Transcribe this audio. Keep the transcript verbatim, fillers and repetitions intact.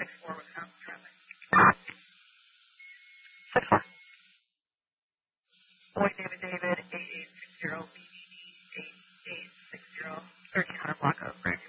six four Wisconsin traffic. six four. Boyd David David, eight eight six zero, B D D, eight eight six zero, thirteen hundred block of Grandview.